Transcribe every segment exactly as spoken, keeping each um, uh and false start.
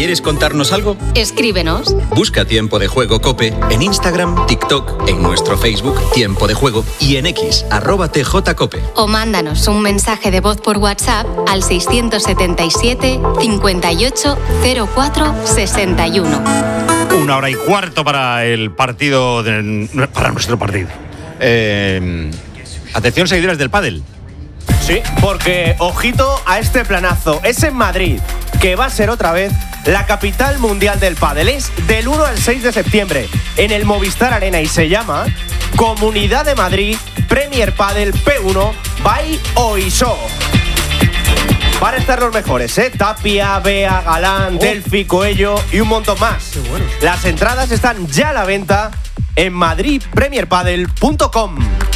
¿Quieres contarnos algo? Escríbenos. Busca Tiempo de Juego COPE en Instagram, TikTok, en nuestro Facebook Tiempo de Juego y en X, arroba tjcope. O mándanos un mensaje de voz por WhatsApp al seiscientos setenta y siete, cincuenta y ocho, cero cuatro, sesenta y uno. Una hora y cuarto para el partido, de, para nuestro partido. Eh, atención, seguidores del pádel. Sí, porque ojito a este planazo. Es en Madrid, que va a ser otra vez la capital mundial del pádel. Es del uno al seis de septiembre en el Movistar Arena y se llama Comunidad de Madrid Premier Padel P uno by Oiso. Van a estar los mejores, ¿eh? Tapia, Bea, Galán, oh. Delphi, Coello y un montón más. Qué bueno. Las entradas están ya a la venta en madrid premier padel punto com.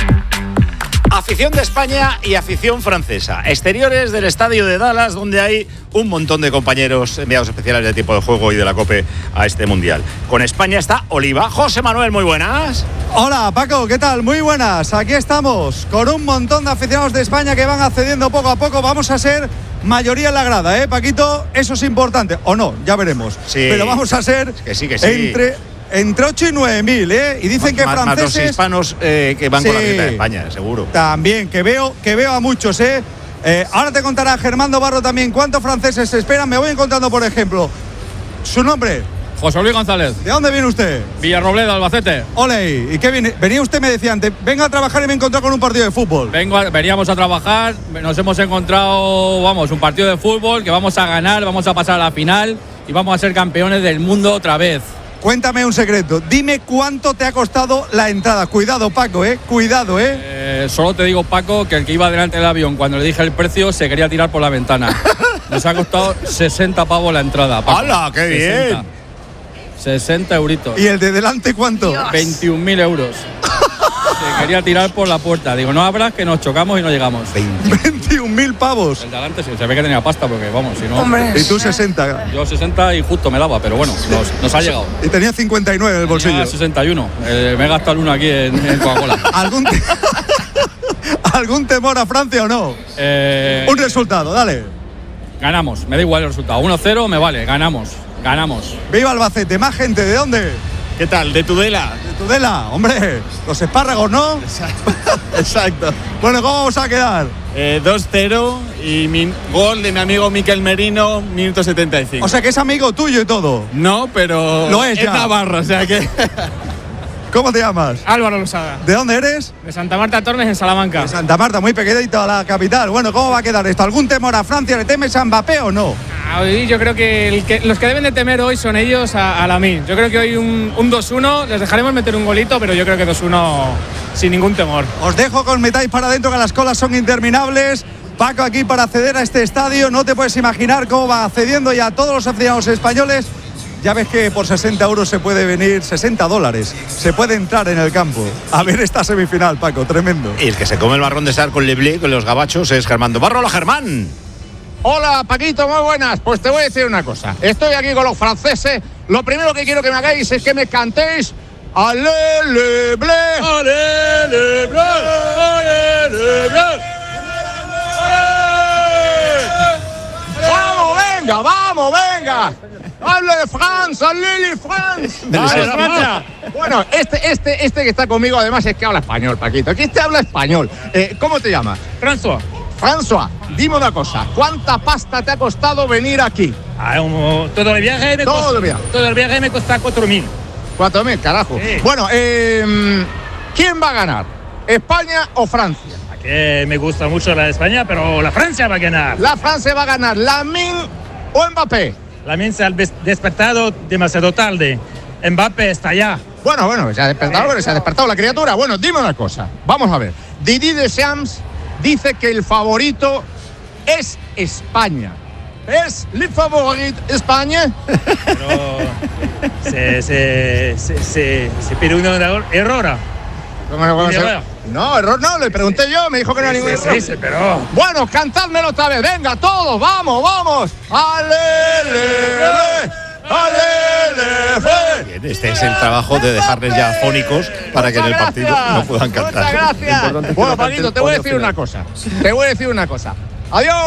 Afición de España y afición francesa. Exteriores del estadio de Dallas, donde hay un montón de compañeros enviados especiales de Tiempo de Juego y de la COPE a este mundial. Con España está Oliva. José Manuel, muy buenas. Hola, Paco, ¿qué tal? Muy buenas. Aquí estamos con un montón de aficionados de España que van accediendo poco a poco. Vamos a ser mayoría en la grada, ¿eh, Paquito? Eso es importante. O no, ya veremos. Sí. Pero vamos a ser que sí, que sí. entre... Entre ocho y nueve mil, ¿eh? Y dicen que más, franceses... Más los hispanos eh, que van sí, con la camiseta de España, seguro. También, que veo, que veo a muchos, ¿eh? eh ahora te contará Germán Barro también cuántos franceses se esperan. Me voy encontrando, por ejemplo, su nombre. José Luis González. ¿De dónde viene usted? Villarrobledo, Albacete. Ole, ¿y qué viene? Venía usted, me decía antes, venga a trabajar y me encontró con un partido de fútbol. Vengo a, veníamos a trabajar, nos hemos encontrado, vamos, un partido de fútbol que vamos a ganar, vamos a pasar a la final y vamos a ser campeones del mundo otra vez. Cuéntame un secreto, dime cuánto te ha costado la entrada. Cuidado, Paco, ¿eh? Cuidado, ¿eh? eh solo te digo, Paco, que el que iba delante del avión, cuando le dije el precio, se quería tirar por la ventana. Nos ha costado sesenta pavos la entrada, Paco. ¡Hala, qué sesenta. bien! sesenta euritos. ¿Y el de delante cuánto? veintiún mil euros. Se quería tirar por la puerta. Digo, no abras que nos chocamos y no llegamos. veintiún mil pavos. El de delante sí, se ve que tenía pasta porque, vamos, si no... Hombre. Y tú sesenta. Yo sesenta y justo me daba, pero bueno, nos, nos ha llegado. Y tenía cincuenta y nueve en el bolsillo. Tenía sesenta y uno. Eh, me he gastado el uno aquí en, en Coca-Cola. ¿Algún, te... ¿Algún temor a Francia o no? Eh... Un resultado, dale. Ganamos, me da igual el resultado. uno cero me vale, ganamos, ganamos. Viva Albacete, más gente, ¿de dónde? ¿Qué tal? ¿De Tudela? De Tudela, hombre, los espárragos, ¿no? Exacto. Bueno, ¿cómo vamos a quedar? Eh, dos cero y mi gol de mi amigo Miquel Merino, minuto setenta y cinco. O sea que es amigo tuyo y todo. No, pero lo es, es ya. Navarro, o sea que... ¿Cómo te llamas? Álvaro Losada. ¿De dónde eres? De Santa Marta Tormes, en Salamanca. De Santa Marta, muy pequeñita a la capital. Bueno, ¿cómo va a quedar esto? ¿Algún temor a Francia? ¿Le temes a Mbappé o no? Hoy yo creo que, el que los que deben de temer hoy son ellos a, a Lamine. Yo creo que hoy un, un dos uno, les dejaremos meter un golito, pero yo creo que dos uno sin ningún temor. Os dejo que os metáis para adentro, que las colas son interminables. Paco aquí para acceder a este estadio. No te puedes imaginar cómo va accediendo ya todos los aficionados españoles. Ya ves que por sesenta euros se puede venir, sesenta dólares, se puede entrar en el campo a ver esta semifinal, Paco, tremendo. Y el que se come el marrón de sal con Leblé, con los gabachos, es Germán Barro. ¡Hola, Germán! Hola, Paquito, muy buenas. Pues te voy a decir una cosa. Estoy aquí con los franceses. Lo primero que quiero que me hagáis es que me cantéis ¡Allez, Leblé! ¡Allez, Leblé! ¡Allez, Leblé! ¡Vamos, venga, vamos, venga! ¡Hable de France! ¡Hable de France! ¡Vale, Francia! Bueno, este, este, este que está conmigo además es que habla español, Paquito. Aquí este habla español. Eh, ¿Cómo te llamas? François. François, dime una cosa. ¿Cuánta pasta te ha costado venir aquí? Ah, un, todo el viaje me todo costa, el viaje. Todo el viaje me cuesta cuatro mil. cuatro mil, carajo. Sí. Bueno, eh, ¿quién va a ganar? ¿España o Francia? Que me gusta mucho la de España, pero la Francia va a ganar. La Francia va a ganar. ¿Lamine o Mbappé? Lamine se ha despertado demasiado tarde. Mbappé está allá. Bueno, bueno, se ha despertado, bueno, se ha despertado la criatura. Bueno, dime una cosa. Vamos a ver. Didier Deschamps dice que el favorito es España. ¿Es el favorito España? Pero se, se, se, se, se pide un error. No, error no, le pregunté yo, me dijo que no era ningún error. Sí, sí, pero... Bueno, cantádmelo otra vez, venga, todos, vamos, vamos. ¡Alele! ¡Alele! Bien, este es el trabajo de dejarles ya afónicos para que en el partido no puedan cantar. Muchas gracias. Bueno, Paquito, te voy a decir una cosa. Te voy a decir una cosa. Adiós.